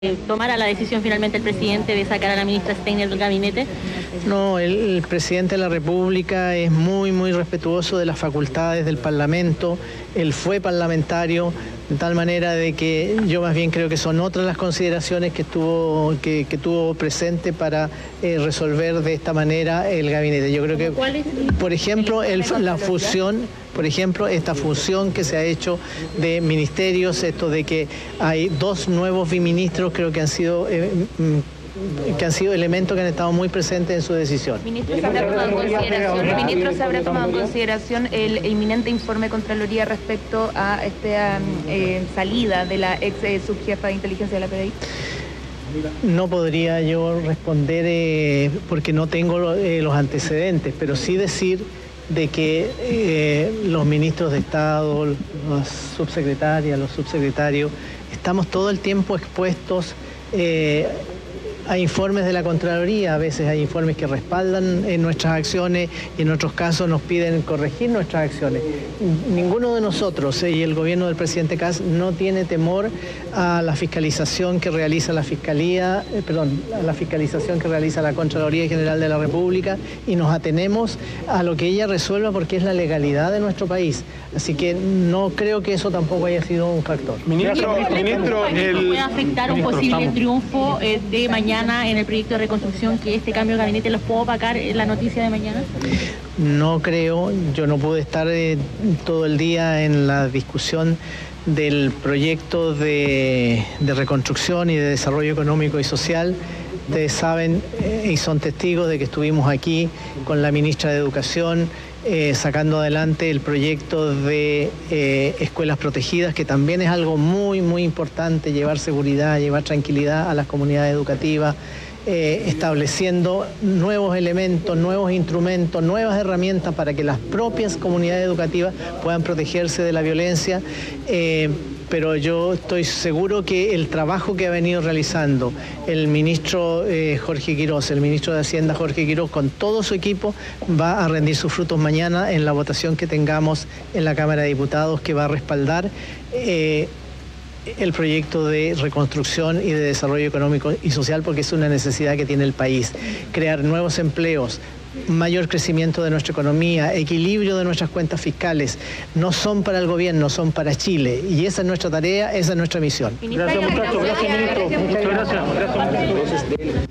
tomara la decisión finalmente el presidente de sacar a la ministra Steiner del gabinete? No, el presidente de la República es muy respetuoso de las facultades del Parlamento. Él fue parlamentario, de tal manera de que yo más bien creo que son otras las consideraciones que tuvo presente para resolver de esta manera el gabinete. Yo creo que, por ejemplo, la fusión, esta fusión que se ha hecho de ministerios, esto de que hay dos nuevos biministros, creo que han sido elementos que han estado muy presentes en su decisión. Ministro, ¿se habrá tomado en consideración el inminente informe de Contraloría respecto a esta salida de la ex subjefa de inteligencia de la PDI? No podría yo responder porque no tengo los antecedentes, pero sí decir de que los ministros de Estado, las subsecretarias, los subsecretarios, estamos todo el tiempo expuestos a informes de la Contraloría. A veces hay informes que respaldan nuestras acciones y en otros casos nos piden corregir nuestras acciones. Ninguno de nosotros y el gobierno del presidente Kast no tiene temor a la fiscalización que realiza la Fiscalía, a la fiscalización que realiza la Contraloría General de la República, y nos atenemos a lo que ella resuelva porque es la legalidad de nuestro país. Así que no creo que eso tampoco haya sido un factor. Ministro, ¿puede afectar un posible triunfo de mañana en el proyecto de reconstrucción, que este cambio de gabinete los pueda opacar en la noticia de mañana? No creo, yo no pude estar todo el día en la discusión del proyecto de reconstrucción y de desarrollo económico y social. Ustedes saben y son testigos de que estuvimos aquí con la ministra de Educación sacando adelante el proyecto de escuelas protegidas, que también es algo muy importante, llevar seguridad, llevar tranquilidad a las comunidades educativas, estableciendo nuevos elementos, nuevos instrumentos, nuevas herramientas para que las propias comunidades educativas puedan protegerse de la violencia. Pero yo estoy seguro que el trabajo que ha venido realizando el ministro Jorge Quiroz, el ministro de Hacienda Jorge Quiroz, con todo su equipo, va a rendir sus frutos mañana en la votación que tengamos en la Cámara de Diputados, que va a respaldar el proyecto de reconstrucción y de desarrollo económico y social, porque es una necesidad que tiene el país. Crear nuevos empleos, mayor crecimiento de nuestra economía, equilibrio de nuestras cuentas fiscales, no son para el gobierno, son para Chile. Y esa es nuestra tarea, esa es nuestra misión. Gracias, muchachos. Gracias, ministro. Muchas gracias.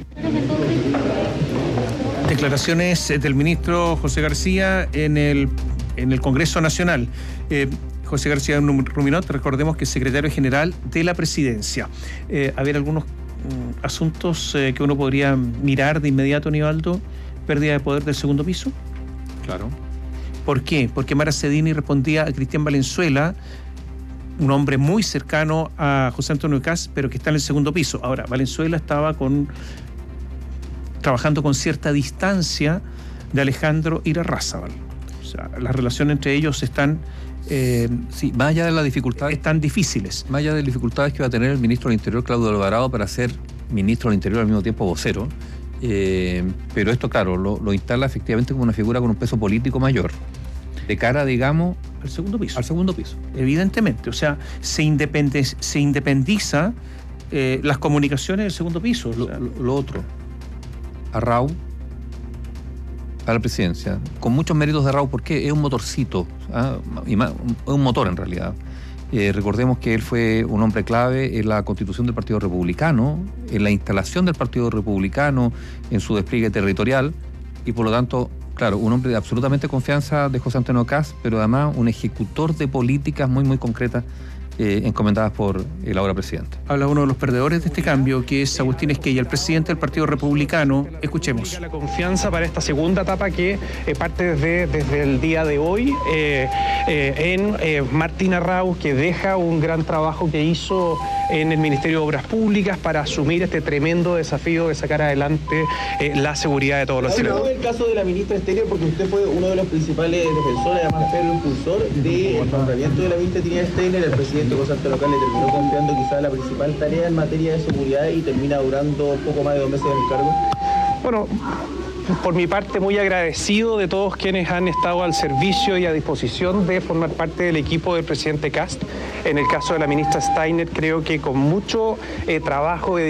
Declaraciones del ministro José García en el Congreso Nacional. José García Ruminot, recordemos que es secretario general de la Presidencia. A ver, algunos asuntos que uno podría mirar de inmediato, Aníbaldo. Pérdida de poder del segundo piso. Claro. ¿Por qué? Porque Mara Cedini respondía a Cristian Valenzuela, un hombre muy cercano a José Antonio Kast, pero que está en el segundo piso. Ahora, Valenzuela estaba trabajando con cierta distancia de Alejandro Irarrázaval. O sea, las relaciones entre ellos están... sí, más allá de las dificultades... Están difíciles. Más allá de las dificultades que va a tener el ministro del Interior, Claudio Alvarado, para ser ministro del Interior al mismo tiempo vocero. Pero esto, claro, lo instala efectivamente como una figura con un peso político mayor, de cara, digamos, al segundo piso. Al segundo piso. Evidentemente, o sea, se independiza las comunicaciones del segundo piso. Lo otro, Arrau a la presidencia, con muchos méritos de Arrau, porque es un motorcito, y más, es un motor en realidad. Recordemos que él fue un hombre clave en la constitución del Partido Republicano, en la instalación del Partido Republicano, en su despliegue territorial, y por lo tanto, claro, un hombre de absolutamente confianza de José Antonio Kast, pero además un ejecutor de políticas muy concretas encomendadas por el ahora presidente. Habla uno de los perdedores de este cambio, que es Agustín Esquella, el presidente del Partido Republicano. Escuchemos. La confianza para esta segunda etapa que parte desde el día de hoy en Martín Arrau, que deja un gran trabajo que hizo en el Ministerio de Obras Públicas para asumir este tremendo desafío de sacar adelante la seguridad de todos los chilenos. El caso de la ministra Steiner, porque usted fue uno de los principales defensores, además pero impulsor del nombramiento de la ministra Steiner. El presidente José Antonio Kast le terminó confiando quizás la principal tarea en materia de seguridad y termina durando poco más de 2 meses en el cargo. Bueno, por mi parte, muy agradecido de todos quienes han estado al servicio y a disposición de formar parte del equipo del presidente Kast. En el caso de la ministra Steiner, creo que con mucho trabajo de